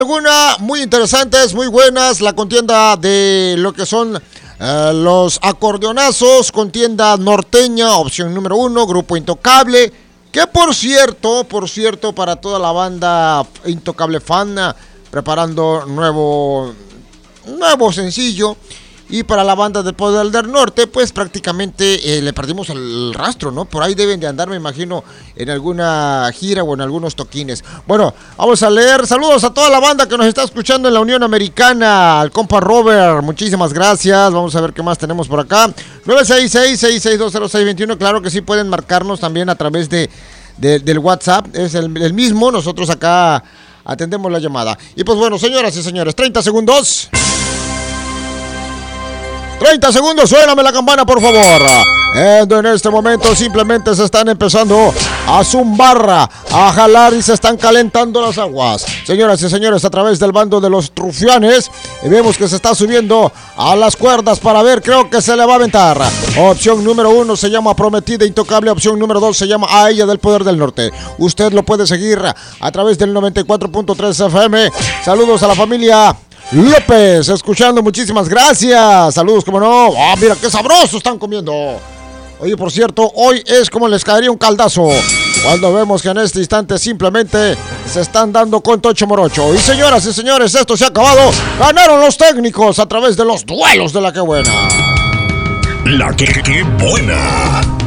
Algunas muy interesantes, muy buenas, la contienda de lo que son los acordeonazos, contienda norteña, opción número 1, Grupo Intocable, que por cierto, para toda la banda Intocable fan, preparando nuevo sencillo. Y para la banda del Poder del Norte, pues prácticamente le perdimos el rastro, ¿no? Por ahí deben de andar, me imagino, en alguna gira o en algunos toquines. Bueno, vamos a leer. Saludos a toda la banda que nos está escuchando en la Unión Americana. Al compa Robert, muchísimas gracias. Vamos a ver qué más tenemos por acá. 966-6620621. Claro que sí, pueden marcarnos también a través del WhatsApp. Es el mismo. Nosotros acá atendemos la llamada. Y pues bueno, señoras y señores, 30 segundos. 30 segundos, suéname la campana, por favor. En este momento simplemente se están empezando a zumbar, a jalar y se están calentando las aguas. Señoras y señores, a través del bando de los rufianes, vemos que se está subiendo a las cuerdas para ver, creo que se le va a aventar. Opción número 1 se llama Prometida Intocable, opción número 2 se llama A ella del Poder del Norte. Usted lo puede seguir a través del 94.3 FM. Saludos a la familia López, escuchando, muchísimas gracias. Saludos, como no. Mira qué sabroso están comiendo. Oye, por cierto, hoy es como les caería un caldazo cuando vemos que en este instante simplemente se están dando con tocho morocho. Y señoras y señores, esto se ha acabado. Ganaron los técnicos a través de los duelos de la que buena. La que buena.